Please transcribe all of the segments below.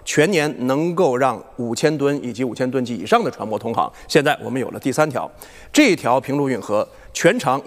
全年能够让5000吨以及5000吨级以上的船舶通航。现在我们有了第3条，这条平陆运河全长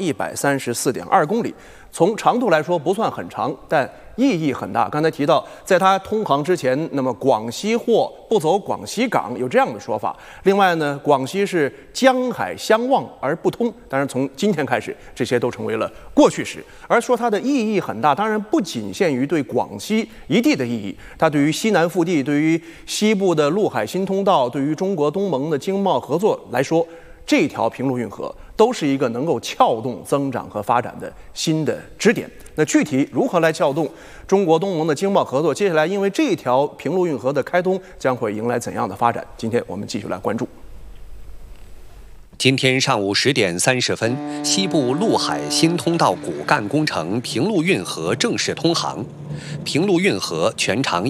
134.2公里，从长度来说不算很长，但意义很大。刚才提到，在它通航之前，那么广西货不走广西港，有这样的说法。另外呢，广西是江海相望而不通，当然从今天开始，这些都成为了过去式。而说它的意义很大，当然不仅限于对广西一地的意义，它对于西南腹地、对于西部的陆海新通道、对于中国东盟的经贸合作来说，这条平陆运河都是一个能够撬动增长和发展的新的支点。那具体如何来撬动中国东盟的经贸合作？接下来因为这条平陆运河的开通，将会迎来怎样的发展？今天我们继续来关注。 今天上午10点30分，西部陆海新通道骨干工程平陆运河正式通航。平陆运河全长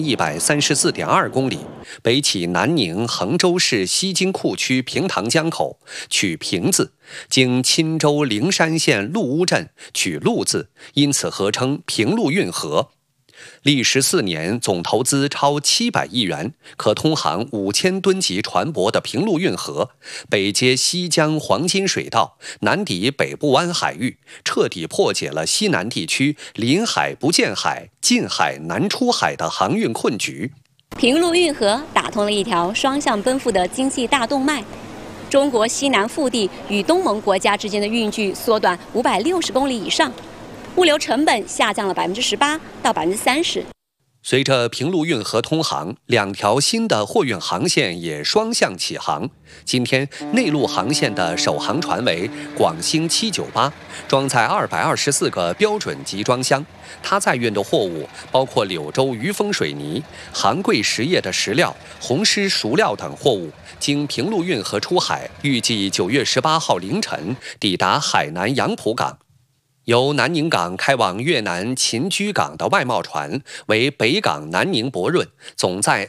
134.2公里，北起南宁衡州市西京库区平塘江口，取平字，经钦州灵山县陆屋镇，取陆字，因此合称平陆运河。历时4年，总投资超700亿元，可通航5000吨级船舶的平陆运河，北接西江黄金水道，南抵北部湾海域，彻底破解了西南地区临海不见海、近海难出海的航运困局。 平陆运河打通了一条双向奔赴的经济大动脉，中国西南腹地与东盟国家之间的运距缩短560公里以上。物流成本下降了18%到30%。 随着平陆运河通航，2条新的货运航线也双向起航。今天，内陆航线的首航船为广星798，装载224个标准集装箱。它载运的货物包括柳州余丰水泥、杭贵实业的石料、红狮熟料等货物，经平陆运河出海，预计9月18号凌晨抵达海南杨浦港。由南宁港开往越南秦居港的外贸船为北港南宁博润，总载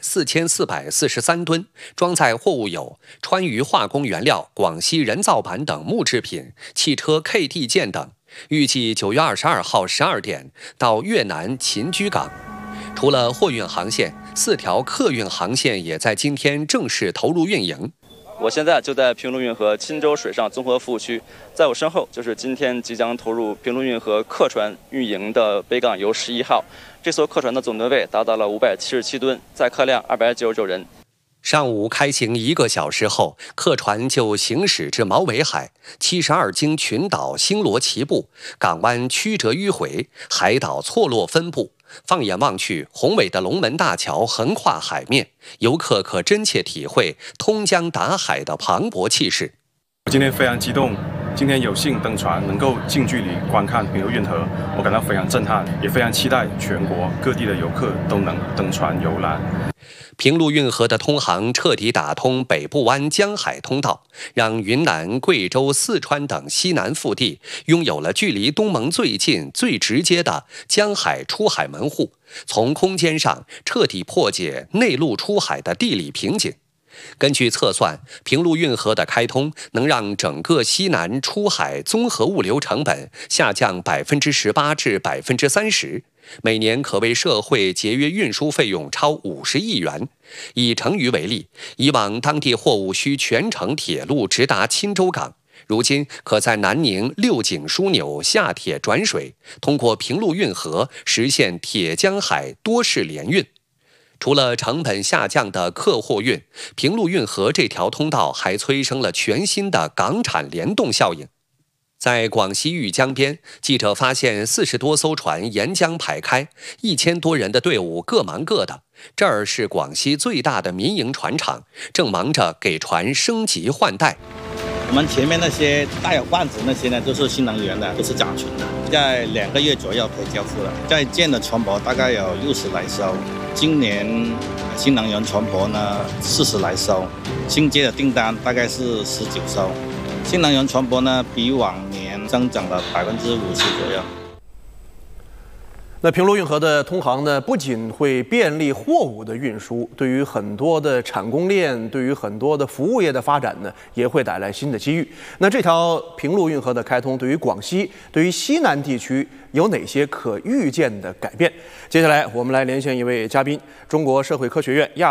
4443吨，装载货物有川渝化工原料、广西人造板等木制品、汽车 KT 件等，预计9月22号12点到越南秦居港。除了货运航线，4条客运航线也在今天正式投入运营。 我现在就在平陆运河钦州水上综合服务区，在我身后就是今天即将投入平陆运河客船运营的北港游11号。这艘客船的总吨位达到了577吨，载客量299人。 上午开行1个小时后，客船就行驶至毛尾海，72经群岛星罗棋布，港湾曲折迂回，海岛错落分布。放眼望去，宏伟的龙门大桥横跨海面，游客可真切体会通江达海的磅礴气势。 今天非常激动，今天有幸登船，能够近距离观看平陆运河，我感到非常震撼，也非常期待全国各地的游客都能登船游览。 平陆运河的通航彻底打通北部湾江海通道，让云南、贵州、四川等西南腹地拥有了距离东盟最近、最直接的江海出海门户，从空间上彻底破解内陆出海的地理瓶颈。根据测算，平陆运河的开通能让整个西南出海综合物流成本下降18%至30%，每年可为社会节约运输费用超50亿元。以成渝为例，以往当地货物需全程铁路直达钦州港，如今可在南宁6井枢纽下铁转水，通过平陆运河实现铁江海多式联运。除了成本下降的客货运，平陆运河这条通道还催生了全新的港产联动效应。在广西玉江边，记者发现40多艘船沿江排开，1000多人的队伍各忙各的。这儿是广西最大的民营船厂，正忙着给船升级换代。 我们前面那些带有罐子那些呢，都是新能源的，都是甲醇的，在2个月左右可以交付了。在建的船舶大概有60来艘，今年新能源船舶呢40来艘，新接的订单大概是19艘。新能源船舶呢比往年增长了50%左右。 那平陆运河的通航呢，不仅会便利货物的运输，对于很多的产供链，对于很多的服务业的发展呢，也会带来新的机遇。那这条平陆运河的开通，对于广西、对于西南地区有哪些可预见的改变？接下来我们来连线一位嘉宾，中国社会科学院亚